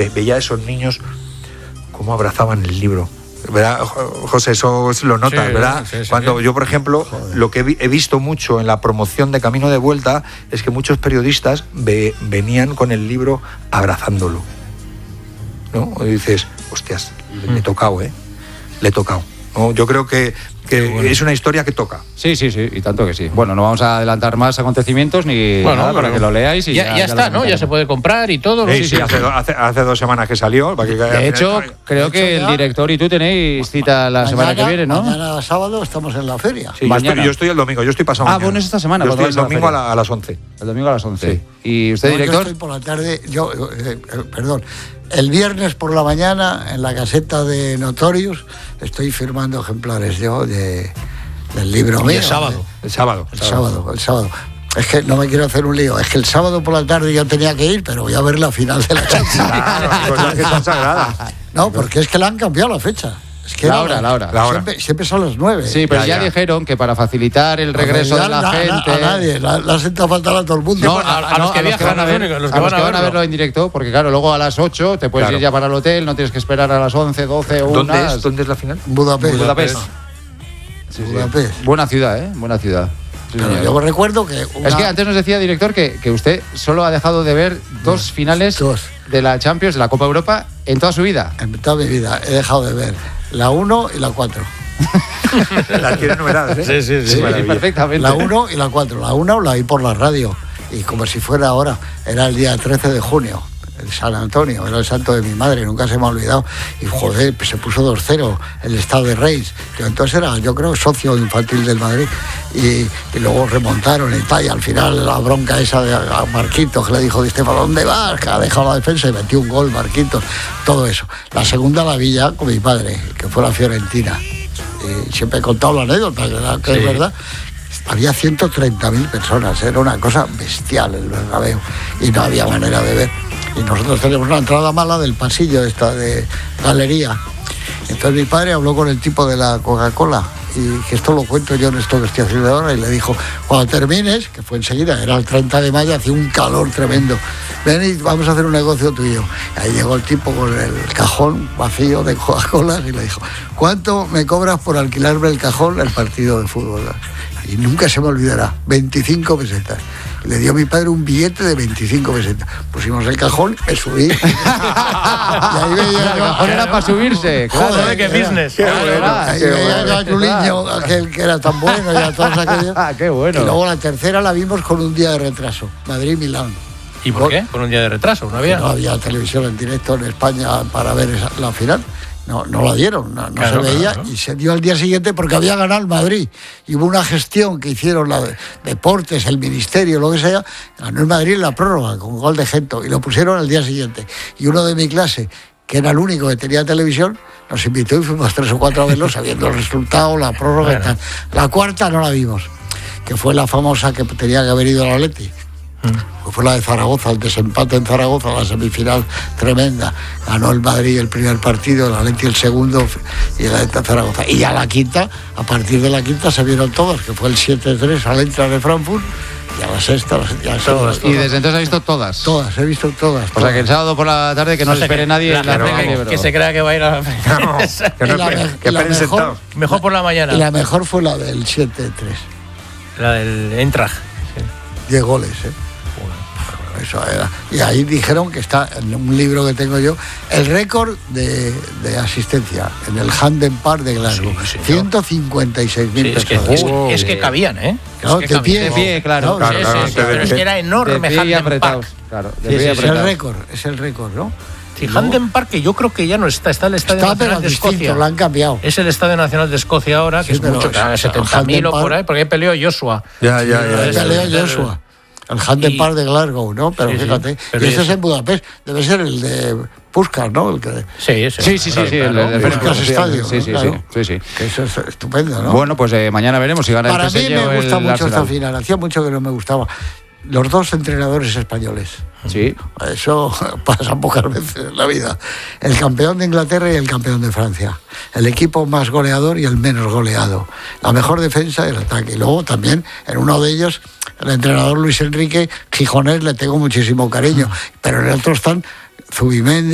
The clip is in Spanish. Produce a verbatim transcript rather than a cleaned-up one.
ve, veía a esos niños cómo abrazaban el libro. ¿Verdad, José? Eso lo notas, sí, ¿verdad? Sí, sí, Cuando sí. yo, por ejemplo, Joder. lo que he visto mucho en la promoción de Camino de Vuelta es que muchos periodistas ve, venían con el libro abrazándolo, ¿no? Y dices, hostias, le he tocado, ¿eh? Le he tocado, ¿no? Yo creo que que bueno. es una historia que toca. Sí, sí, sí, y tanto que sí. Bueno, no vamos a adelantar más acontecimientos ni bueno, nada para que lo leáis y ya, ya, ya, ya está, ¿no? Ya se puede comprar y todo. Sí, sí, sí, sí. Hace, hace, hace dos semanas que salió. Para que de hecho, final... creo de que hecho, el director y tú tenéis cita la mañana, semana que viene, ¿no? Mañana sábado estamos en la feria. Sí, mañana. Yo, estoy, yo estoy el domingo, yo estoy pasado Ah, mañana. bueno, es esta semana. Yo estoy el domingo a, la, a las once. El domingo a las once. Sí. ¿Y usted, no, director? Yo estoy por la tarde, yo, eh, eh, perdón, el viernes por la mañana en la caseta de Notorious estoy firmando ejemplares yo de... del libro mío. El sábado. El sábado. El sábado, el sábado. Es que no me quiero hacer un lío. Es que el sábado por la tarde yo tenía que ir, pero voy a ver la final de la Champions. Claro, que son sagradas. No, porque es que le han cambiado la fecha. Es que la hora, la hora. La hora. Siempre, siempre son las nueve. Sí, pero ya, ya, ya dijeron que para facilitar el regreso de la na, gente... Na, a nadie, la, la senta faltar a todo el mundo. No, a, a, a los que, a los que van a ver, los que van a, van a verlo en directo, porque claro, luego a las ocho te puedes claro. ir ya para el hotel, no tienes que esperar a las once, doce o una. ¿Dónde es, ¿Dónde es la final? Budapest. Budapest. Sí, Budapest. Sí. Buena ciudad, ¿eh? Buena ciudad. Sí, claro, yo recuerdo que... Una... Es que antes nos decía, director, que, que usted solo ha dejado de ver dos no, finales dos. de la Champions, de la Copa Europa, en toda su vida. En toda mi vida he dejado de ver la uno y la cuatro. Las tiene numeradas, ¿eh? Sí, sí, sí, sí perfectamente. La uno y la cuatro. La uno la vi por la radio, y como si fuera ahora, era el día trece de junio. El San Antonio, era el santo de mi madre, nunca se me ha olvidado. Y joder, se puso dos cero el Estado de Reis, que entonces era, yo creo, socio infantil del Madrid. Y, y luego remontaron y tal, y al final la bronca esa de a Marquitos, que le dijo, ¿viste para dónde vas? Que ha dejado la defensa y metió un gol, Marquitos, todo eso. La segunda la vi ya con mi padre, que fue la Fiorentina. Y siempre he contado la anécdota, que sí. es verdad. Había ciento treinta mil personas, era una cosa bestial el Bernabéu, y no había manera de ver. Y nosotros tenemos una entrada mala del pasillo esta de galería. Entonces mi padre habló con el tipo de la Coca-Cola, y que esto lo cuento yo en esto que estoy haciendo ahora, y le dijo, cuando termines, que fue enseguida, era el treinta de mayo, hacía un calor tremendo, ven y vamos a hacer un negocio tuyo. Y ahí llegó el tipo con el cajón vacío de Coca-Cola y le dijo, ¿cuánto me cobras por alquilarme el cajón el partido de fútbol? Y nunca se me olvidará, veinticinco pesetas. Le dio a mi padre un billete de veinticinco pesetas. Pusimos el cajón, me subí. Y ahí veía yo... Ahora era para subirse. Claro, joder, qué business. Qué bueno. Ahí qué veía yo a Juliño, aquel que era tan bueno, y a todos aquellos. Qué bueno. Y luego la tercera la vimos con un día de retraso. Madrid-Milán. ¿Y por qué? ¿Con un día de retraso? ¿No había? No había televisión en directo en España para ver esa, la final. No, no la dieron, no, no claro, se veía, claro, ¿no? Y se dio al día siguiente porque había ganado el Madrid. Y hubo una gestión que hicieron la de Deportes, el Ministerio, lo que sea, ganó el Madrid en la prórroga con gol de Gento y lo pusieron al día siguiente. Y uno de mi clase, que era el único que tenía televisión, nos invitó y fuimos tres o cuatro a verlo sabiendo el resultado, la prórroga y tal. La cuarta no la vimos, que fue la famosa que tenía que haber ido al Atleti. Mm. Fue la de Zaragoza, el desempate en Zaragoza, la semifinal tremenda. Ganó el Madrid el primer partido, el Atleti el segundo y el Atleti Zaragoza. Y a la quinta, a partir de la quinta se vieron todas, que fue el siete tres al Eintracht de Frankfurt, y a la sexta, ya todas, todas. Y desde entonces ha visto todas. Todas, he visto todas. O sea que el sábado por la tarde que no, no se espere que, nadie en la que, que, que se crea que va a ir a la no, que no, la, que, que la mejor, mejor por la mañana. Y la mejor fue la del siete tres. La del Eintracht. Sí. Diez goles, ¿eh? Eso era. Y ahí dijeron que está en un libro que tengo yo el récord de, de asistencia en el Hampden Park de Glasgow. Sí, ciento cincuenta y seis mil sí, personas. Es que, oh, es que cabían, ¿eh? No, es que de, pie, de pie, claro. No, claro, sí, claro, sí, sí, pero es que era enorme Hampden Park. Claro, sí, sí, es el récord, es el récord, ¿no? Sí, Hampden Park, que yo creo que ya no está, está el Estadio está, Nacional de distinto, Escocia. Lo han cambiado. Es el Estadio Nacional de Escocia ahora, que sí, es mucho, setenta mil o por ahí, porque ahí peleó Joshua. Ya, ya, ya. ya peleó Joshua. El Hampden Park de Glasgow, ¿no? Pero sí, fíjate, sí, pero y ese es en Budapest, debe ser el de Puskás, ¿no? El que... Sí, ese. Sí, sí, sí, sí, claro, el de Puskás Estadio. Sí, sí, claro. sí, sí, sí. Que eso es estupendo, ¿no? Bueno, pues eh, mañana veremos si gana Para el P S G. Para mí me gusta el mucho Arsenal. esta final, hacía mucho que no me gustaba. Los dos entrenadores españoles. Sí. Eso pasa pocas veces en la vida. El campeón de Inglaterra y el campeón de Francia. El equipo más goleador y el menos goleado. La mejor defensa y el ataque. Y luego también, en uno de ellos, el entrenador Luis Enrique Gijonés, le tengo muchísimo cariño. Pero en el otro están Zubimendi,